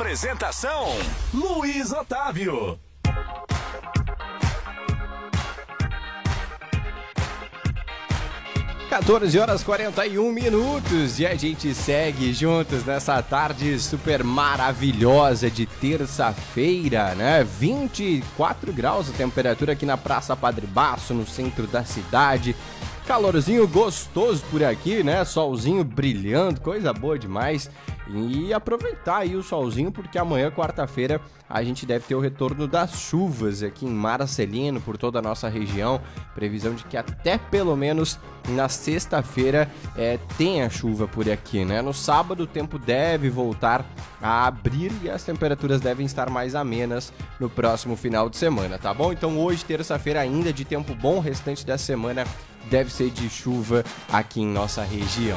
Apresentação: Luiz Otávio. (14h41) e a gente segue juntos nessa tarde super maravilhosa de terça-feira, né? 24 graus a temperatura aqui na Praça Padre Basso, no centro da cidade. Calorzinho gostoso por aqui, né? Solzinho brilhando, coisa boa demais. E aproveitar aí o solzinho, porque amanhã, quarta-feira, a gente deve ter o retorno das chuvas aqui em Marcelino, por toda a nossa região. Previsão de que até pelo menos na sexta-feira tenha chuva por aqui, né? No sábado o tempo deve voltar a abrir e as temperaturas devem estar mais amenas no próximo final de semana, tá bom? Então hoje, terça-feira, ainda de tempo bom, o restante da semana deve ser de chuva aqui em nossa região.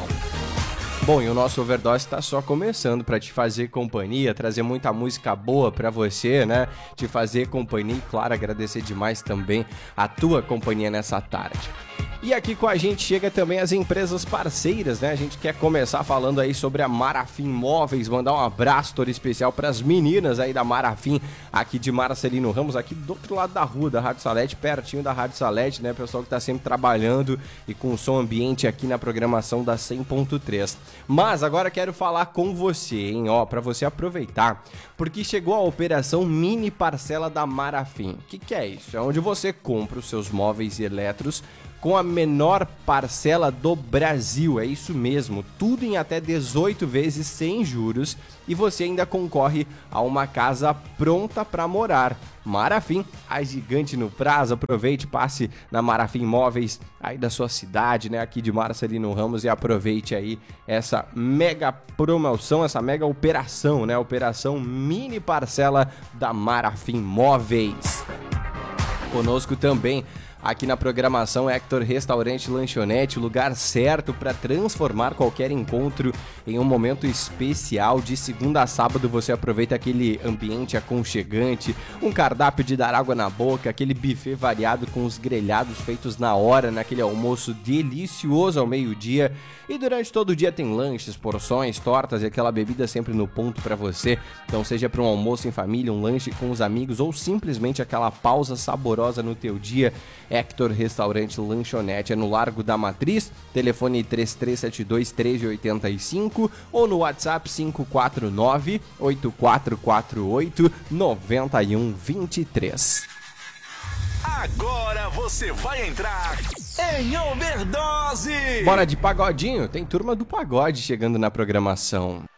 Bom, e o nosso Overdose está só começando para te fazer companhia, trazer muita música boa para você, né? Te fazer companhia e, claro, agradecer demais também a tua companhia nessa tarde. E aqui com a gente chega também as empresas parceiras, né? A gente quer começar falando aí sobre a Marafim Móveis, mandar um abraço todo especial para as meninas aí da Marafim, aqui de Marcelino Ramos, aqui do outro lado da rua da Rádio Salete, pertinho da Rádio Salete, né? Pessoal que tá sempre trabalhando e com som ambiente aqui na programação da 100.3. Mas agora quero falar com você, hein? Ó, para você aproveitar, porque chegou a operação Mini Parcela da Marafim. O que é isso? É onde você compra os seus móveis e eletros com a menor parcela do Brasil, é isso mesmo, tudo em até 18 vezes sem juros e você ainda concorre a uma casa pronta para morar. Marafim, a gigante no prazo. Aproveite, passe na Marafim Móveis aí da sua cidade, né, aqui de Marcelino Ramos, e aproveite aí essa mega promoção, essa mega operação, né, operação Mini Parcela da Marafim Móveis. Conosco também aqui na programação Hector Restaurante Lanchonete, o lugar certo para transformar qualquer encontro em um momento especial. De segunda a sábado você aproveita aquele ambiente aconchegante, um cardápio de dar água na boca, aquele buffet variado com os grelhados feitos na hora, naquele almoço delicioso ao meio-dia. E durante todo o dia tem lanches, porções, tortas e aquela bebida sempre no ponto para você. Então seja para um almoço em família, um lanche com os amigos ou simplesmente aquela pausa saborosa no teu dia, Hector Restaurante Lanchonete é no Largo da Matriz, telefone 3372-1385 ou no WhatsApp 549-8448-9123. Agora você vai entrar em Overdose! Bora de pagodinho, tem turma do pagode chegando na programação.